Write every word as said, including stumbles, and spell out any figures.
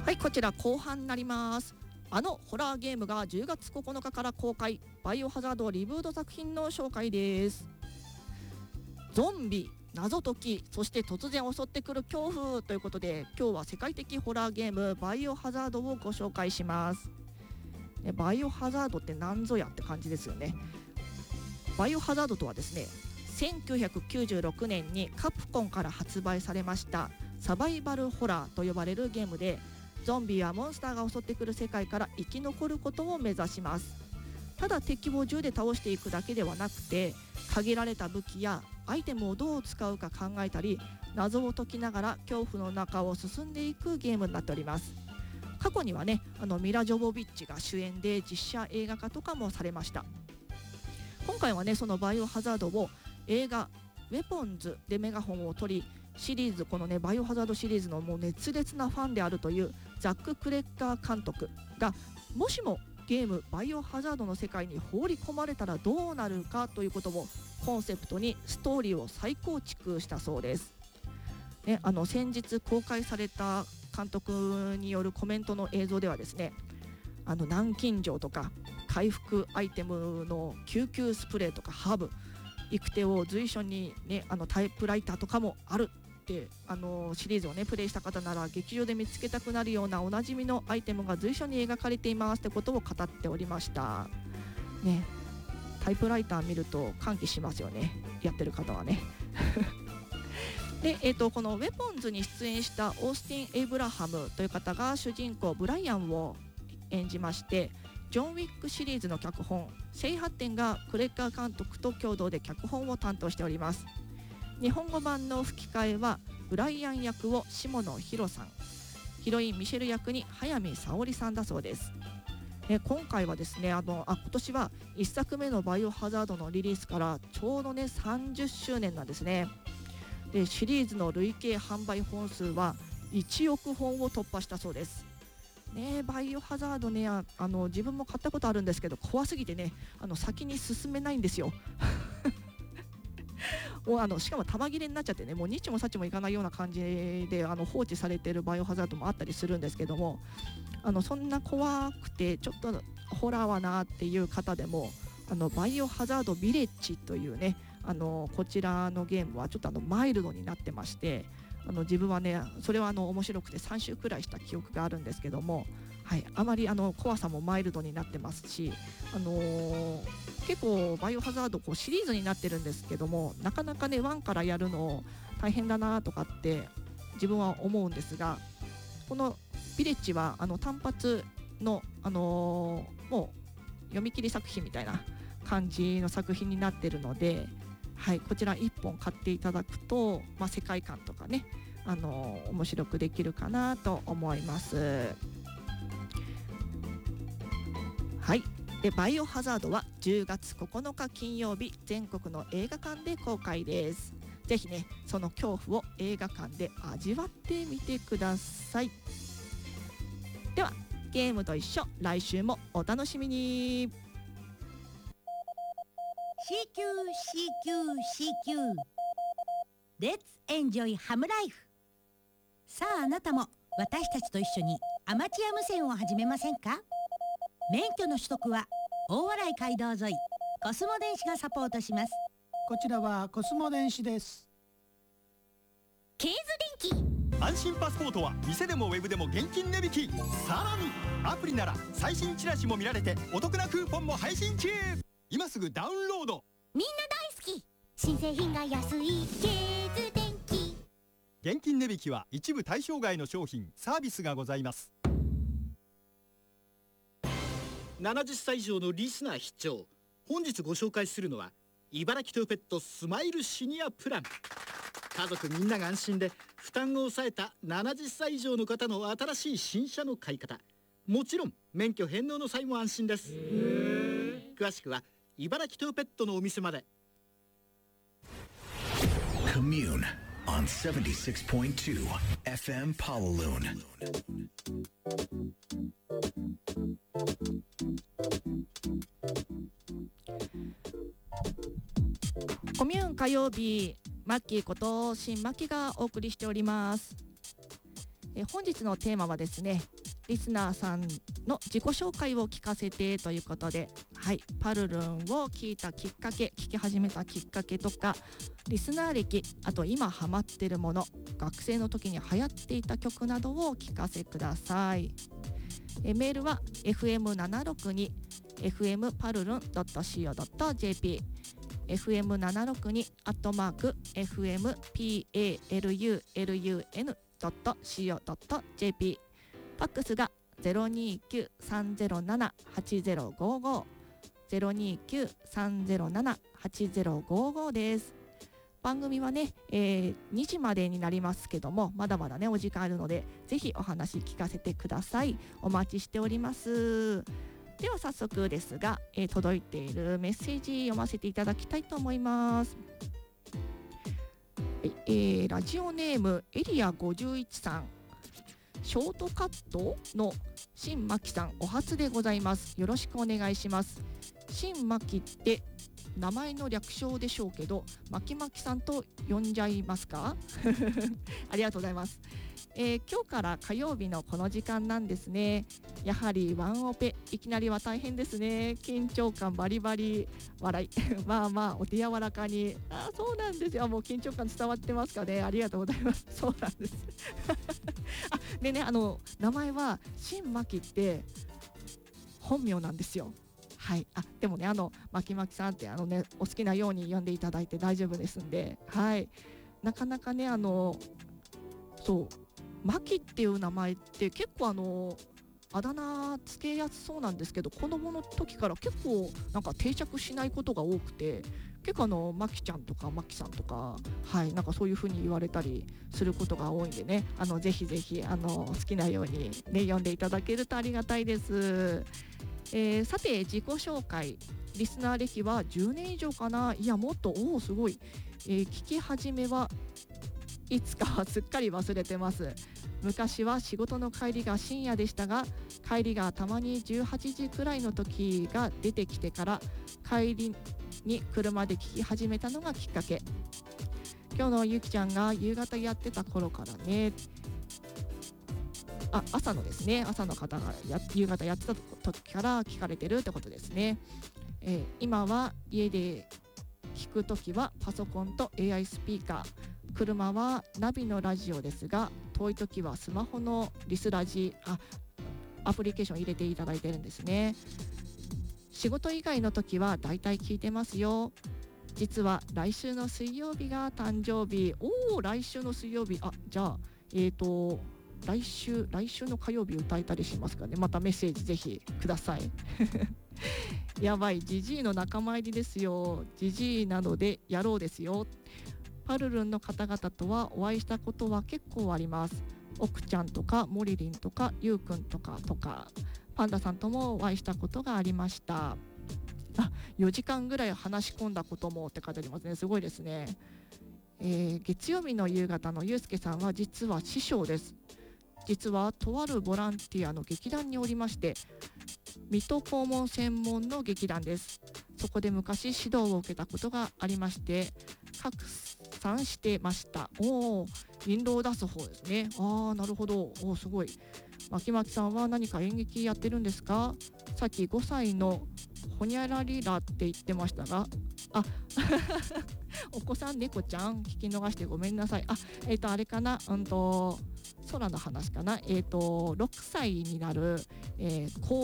はい、こちら後半になります。あのホラーゲームがじゅうがつここのかから公開、バイオハザードリブート作品の紹介です。ゾンビ、謎解き、そして突然襲ってくる恐怖ということで、今日は世界的ホラーゲームバイオハザードをご紹介します。バイオハザードって何ぞやって感じですよね。バイオハザードとはですね、せんきゅうひゃくきゅうじゅうろくねんにカプコンから発売されましたサバイバルホラーと呼ばれるゲームで、ゾンビやモンスターが襲ってくる世界から生き残ることを目指します。ただ敵を銃で倒していくだけではなくて、限られた武器やアイテムをどう使うか考えたり、謎を解きながら恐怖の中を進んでいくゲームになっております。過去にはね、あのミラ・ジョボビッチが主演で実写映画化とかもされました。今回はね、そのバイオハザードを映画ウェポンズでメガホンを取り、シリーズこのねバイオハザードシリーズのもう熱烈なファンであるというザック・クレッカー監督が、もしもゲームバイオハザードの世界に放り込まれたらどうなるかということをコンセプトにストーリーを再構築したそうです、ね、あの先日公開された監督によるコメントの映像ではですね、あの南京錠とか回復アイテムの救急スプレーとかハーブ、行く手を随所に、ね、あのタイプライターとかもあるって、あのシリーズを、ね、プレイした方なら劇場で見つけたくなるようなおなじみのアイテムが随所に描かれていますってことを語っておりました、ね、タイプライター見ると歓喜しますよね、やってる方はねで、えー、とこのウェポンズに出演したオースティン・エイブラハムという方が主人公ブライアンを演じまして、ジョン・ウィックシリーズの脚本正発展がクレッカー監督と共同で脚本を担当しております。日本語版の吹き替えはブライアン役を下野紘さん、ヒロインミシェル役に早見沙織さんだそうです。え今回はですね、あのあ今年はいっさくめのバイオハザードのリリースからちょうどねさんじゅっしゅうねんなんですね。でシリーズの累計販売本数はいちおくほんを突破したそうですね。バイオハザードね、ああの自分も買ったことあるんですけど、怖すぎてね、あの先に進めないんですよもうあのしかも弾切れになっちゃってね、もうニッチもサッチもいかないような感じであの放置されているバイオハザードもあったりするんですけども、あのそんな怖くてちょっとホラーはなっていう方でも、あのバイオハザードビレッジというね、あのこちらのゲームはちょっとあのマイルドになってまして、あの自分はねそれはあの面白くてさん週くらいした記憶があるんですけども、はい、あまりあの怖さもマイルドになってますし、あのー、結構バイオハザードこうシリーズになってるんですけども、なかなかねワンからやるの大変だなとかって自分は思うんですが、このビレッジはあの単発の、あのー、もう読み切り作品みたいな感じの作品になってるので、はい、こちらいっぽん買っていただくと、まあ、世界観とかね、あのー、面白くできるかなと思います。はい、でバイオハザードはじゅうがつここのか金曜日、全国の映画館で公開です。ぜひねその恐怖を映画館で味わってみてください。ではゲームと一緒、来週もお楽しみに。 シーキュー シーキュー シーキュー レッツエンジョイハムライフ。さああなたも私たちと一緒にアマチュア無線を始めませんか。免許の取得は大洗街道沿いコスモ電子がサポートします。 こちらはコスモ電子です。 ケーズ電気、 安心パスポートは店でもウェブでも現金値引き。さらにアプリなら最新チラシも見られてお得なクーポンも配信中。今すぐダウンロード。 みんな大好き、新製品が安いケーズ電気。 現金値引きは一部対象外の商品サービスがございます。 ななじゅっさい以上のリスナー必聴。本日ご紹介するのは茨城トヨペットスマイルシニアプラン。家族みんなが安心で負担を抑えたななじゅっさい以上の方の新しい新車の買い方、もちろん免許返納の際も安心です。詳しくは茨城トヨペットのお店まで。 Commune on seventy-six point two F M Pawaloon。 コミューン火曜日、マッキーこと新マッキーがお送りしております。 えー本日のテーマはですね、リスナーさんの自己紹介を聞かせてということで、はい、パルルンを聞いたきっかけ、聞き始めたきっかけとか、リスナー歴、あと今ハマってるもの、学生の時に流行っていた曲などをお聞かせください。えメールは エフエムななろくに エフエム パルルン ドット シーオー ドット ジェーピー エフエムななろくに アットマーク エフエム ピー エー エル ユー エル ユー エヌ ドット シーオー ドット ジェーピー、 ファックスが ゼロにーきゅう さんゼロなな はちゼロごご ゼロにーきゅう さんゼロなな はちゼロごごです。番組はね、えー、にじまでになりますけども、まだまだねお時間あるので、ぜひお話聞かせてください。お待ちしております。では早速ですが、えー届いているメッセージ読ませていただきたいと思います。はい、えーラジオネームエリアごじゅういちさん、ショートカットの新マキさん、お初でございます。よろしくお願いします。新マキって名前の略称でしょうけど、マキマキさんと呼んじゃいますか？ありがとうございます。えー今日から火曜日のこの時間なんですね。やはりワンオペ、いきなりは大変ですね。緊張感バリバリ、笑いまあまあお手柔らかに。あ、そうなんですよ。もう緊張感伝わってますかね。ありがとうございます。そうなんですあ、でね、あの名前は新マキって本名なんですよ。はい、あでもね、あのマキマキさんってあの、ね、お好きなように呼んでいただいて大丈夫ですんで、はい、なかなかね、あのそうマキっていう名前って結構あのあだ名つけやすそうなんですけど、子供の時から結構なんか定着しないことが多くて、結構あのマキちゃんとかマキさんとか、はい、なんかそういう風に言われたりすることが多いんでね、あのぜひぜひあの好きなようにね呼んでいただけるとありがたいです。えーさて自己紹介、リスナー歴はじゅうねん以上かな、いやもっと、おおすごい、えー聞き始めはいつかはすっかり忘れてます。昔は仕事の帰りが深夜でしたが、帰りがたまにじゅうはちじくらいの時が出てきてから、帰りに車で聞き始めたのがきっかけ。今日のゆきちゃんが夕方やってた頃からね、あ朝のですね、朝の方がや夕方やってた時から聞かれてるってことですね。えー今は家で聞くときはパソコンと エーアイ スピーカー、車はナビのラジオですが、遠いときはスマホのリスラジあアプリケーション入れていただいてるんですね。仕事以外のときはだいたい聞いてますよ。実は来週の水曜日が誕生日。おお、来週の水曜日、あじゃあえーと来週来週の火曜日歌えたりしますかね。またメッセージぜひくださいやばい、ジジイの仲間入りですよ。ジジイなのでやろうですよ。パルルンの方々とはお会いしたことは結構あります。奥ちゃんとかモリリンとかユウくんとかとか、パンダさんともお会いしたことがありました。あ、よじかんぐらい話し込んだこともって書いてありますね。すごいですね。えー月曜日の夕方のゆうすけさんは実は師匠です。実はとあるボランティアの劇団におりまして、水戸黄門専門の劇団です。そこで昔指導を受けたことがありまして、拡散してました。おお、印籠を出す方ですね。ああ、なるほど。おお、すごい。まきまきさんは何か演劇やってるんですか？さっきごさいのほにゃらりらって言ってましたが、あお子さん猫ちゃん聞き逃してごめんなさい。あ、えっ、とあれかな、うんと空の話かな。えっ、とろくさいになる、えー